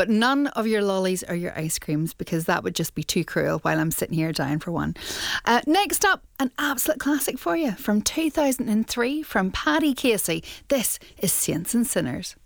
but none of your lollies or your ice creams, because that would just be too cruel while I'm sitting here dying for one. Next up, an absolute classic for you from 2003 from Paddy Casey. This is Saints and Sinners.